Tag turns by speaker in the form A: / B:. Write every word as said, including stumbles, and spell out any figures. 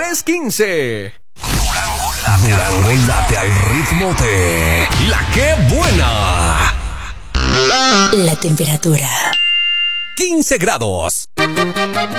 A: es quince.
B: Durango late al ritmo de La Que Buena.
C: La temperatura
B: quince grados.